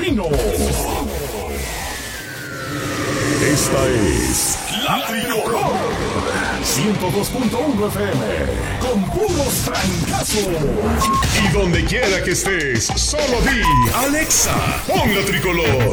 Pino. Esta es La Tricolor 102.1 FM con puros trancazos. Y donde quiera que estés, solo di Alexa, pon La Tricolor.